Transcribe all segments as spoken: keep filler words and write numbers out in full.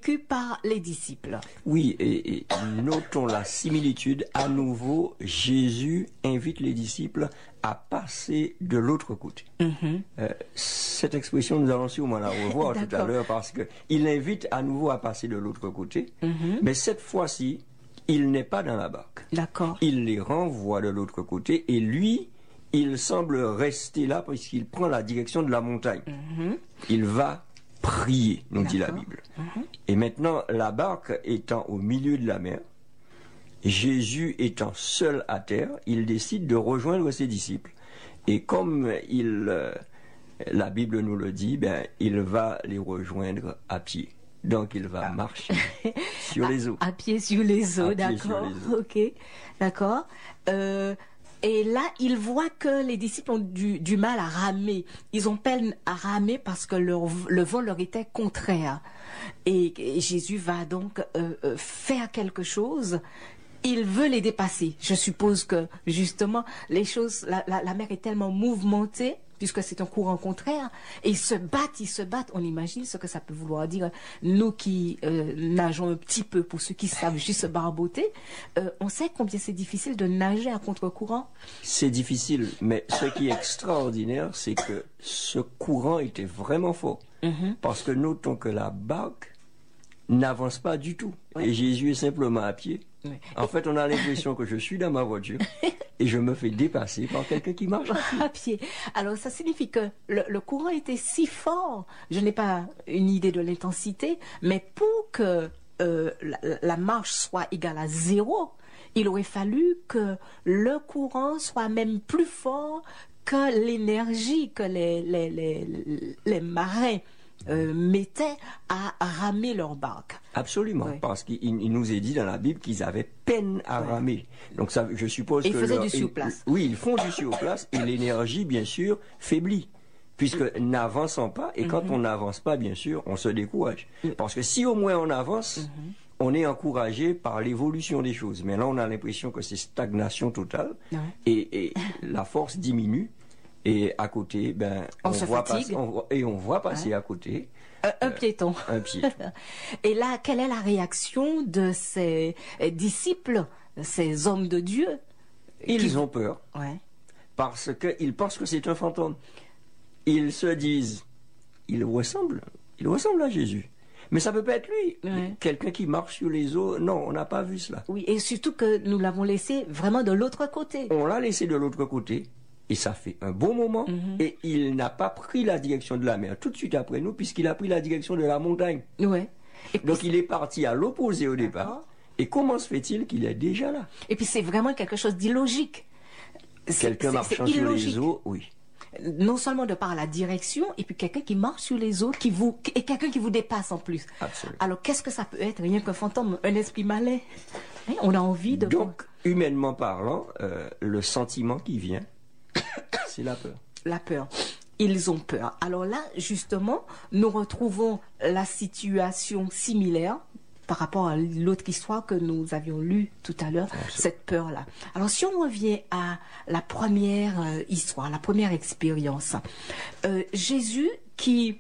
vécu par les disciples. Oui, et, et notons la similitude. À nouveau, Jésus invite les disciples à passer de l'autre côté. Mm-hmm. Euh, cette expression, nous allons sûrement la revoir tout à l'heure parce que il invite à nouveau à passer de l'autre côté. Mm-hmm. Mais cette fois-ci, il n'est pas dans la barque. D'accord. Il les renvoie de l'autre côté et lui, il semble rester là parce qu'il prend la direction de la montagne. Mm-hmm. Il va prier, nous dit la Bible. Mm-hmm. Et maintenant, la barque étant au milieu de la mer, Jésus étant seul à terre, il décide de rejoindre ses disciples. Et comme il, euh, la Bible nous le dit, ben, il va les rejoindre à pied. Donc il va ah. marcher sur les eaux. À, à pied sur les eaux, d'accord. Ok, d'accord. Euh, Et là, il voit que les disciples ont du, du mal à ramer. Ils ont peine à ramer parce que leur, le vent leur était contraire. Et, et Jésus va donc euh, euh, faire quelque chose. Il veut les dépasser. Je suppose que, justement, les choses, la, la, la mer est tellement mouvementée, puisque c'est un courant contraire, et ils se battent, ils se battent. On imagine ce que ça peut vouloir dire. Nous qui euh, nageons un petit peu, pour ceux qui savent juste se barboter, euh, on sait combien c'est difficile de nager à contre-courant. C'est difficile, mais ce qui est extraordinaire, c'est que ce courant était vraiment fort. Mm-hmm. Parce que notons que la barque n'avance pas du tout. Ouais. Et Jésus est simplement à pied. Ouais. En fait, on a l'impression que je suis dans ma voiture et je me fais dépasser par quelqu'un qui marche à pied. à pied. Alors, ça signifie que le, le courant était si fort, je n'ai pas une idée de l'intensité, mais pour que euh, la, la marche soit égale à zéro, il aurait fallu que le courant soit même plus fort que l'énergie que les, les, les, les marins Euh, mettaient à ramer leur barque. Absolument, oui. Parce qu'il il nous est dit dans la Bible qu'ils avaient peine à oui. ramer. Donc ça, je suppose et que... Ils faisaient leur, du surplace. Et, oui, ils font du surplace et l'énergie, bien sûr, faiblit. Puisque n'avançant pas, et quand mm-hmm. on n'avance pas, bien sûr, on se décourage. Mm-hmm. Parce que si au moins on avance, mm-hmm. on est encouragé par l'évolution des choses. Mais là, on a l'impression que c'est stagnation totale oui. et, et la force diminue. Et à côté, ben, on, on se voit fatigue. Pas, on, et on voit passer hein? à côté un, un euh, piéton. Un piéton. Et là, quelle est la réaction de ces disciples, ces hommes de Dieu? Ils qui... ont peur. Ouais. Parce qu'ils pensent que c'est un fantôme. Ils se disent, il ressemble, il ressemble à Jésus. Mais ça peut pas être lui. Ouais. Quelqu'un qui marche sur les eaux, non, on n'a pas vu cela. Oui, et surtout que nous l'avons laissé vraiment de l'autre côté. On l'a laissé de l'autre côté. Et ça fait un bon moment. Mm-hmm. Et il n'a pas pris la direction de la mer tout de suite après nous, puisqu'il a pris la direction de la montagne. Ouais. Et donc il est parti à l'opposé au départ. Et comment se fait-il qu'il est déjà là? Et puis c'est vraiment quelque chose d'illogique. Quelqu'un marchant sur les eaux, oui. Non seulement de par la direction, et puis quelqu'un qui marche sur les eaux, qui vous, et quelqu'un qui vous dépasse en plus. Absolument. Alors qu'est-ce que ça peut être? Rien qu'un fantôme, un esprit malin. Hein? On a envie de... Donc, humainement parlant, euh, le sentiment qui vient, c'est la peur. La peur. Ils ont peur. Alors là, justement, nous retrouvons la situation similaire par rapport à l'autre histoire que nous avions lue tout à l'heure, Absolument. Cette peur-là. Alors si on revient à la première euh, histoire, la première expérience, euh, Jésus qui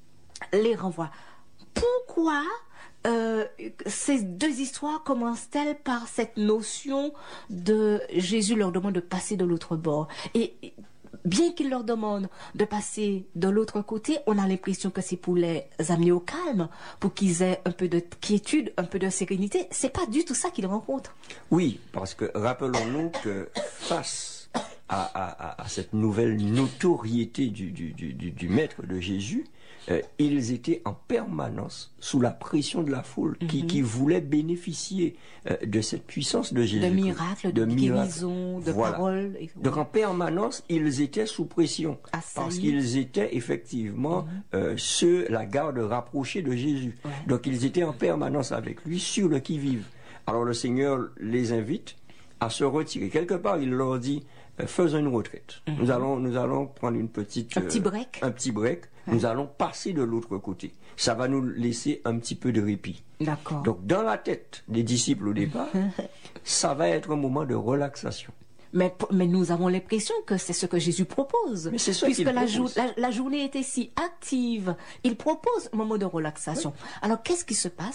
les renvoie. Pourquoi euh, ces deux histoires commencent-elles par cette notion de Jésus leur demande de passer de l'autre bord? Et bien qu'il leur demande de passer de l'autre côté, on a l'impression que c'est pour les amener au calme, pour qu'ils aient un peu de quiétude, un peu de sérénité. C'est pas du tout ça qu'ils rencontrent. Oui, parce que rappelons-nous que face à, à, à cette nouvelle notoriété du, du, du, du maître de Jésus, euh, ils étaient en permanence sous la pression de la foule qui, mm-hmm. qui voulait bénéficier euh, de cette puissance de Jésus. De miracles, de, de guérison, de voilà. paroles. Donc en permanence, ils étaient sous pression. Assaillis. Parce qu'ils étaient effectivement mm-hmm. euh, ceux, la garde rapprochée de Jésus. Ouais. Donc ils étaient en permanence avec lui sur le qui-vive. Alors le Seigneur les invite à se retirer. Quelque part, il leur dit, euh, faisons une retraite. Mm-hmm. Nous allons, nous allons prendre une petite, un petit break. Euh, un petit break. Ouais. Nous allons passer de l'autre côté. Ça va nous laisser un petit peu de répit. D'accord. Donc, dans la tête des disciples au départ, ça va être un moment de relaxation. Mais, mais nous avons l'impression que c'est ce que Jésus propose. Mais c'est ce Puisque qu'il la, propose. la, la journée était si active, il propose un moment de relaxation. Oui. Alors, qu'est-ce qui se passe?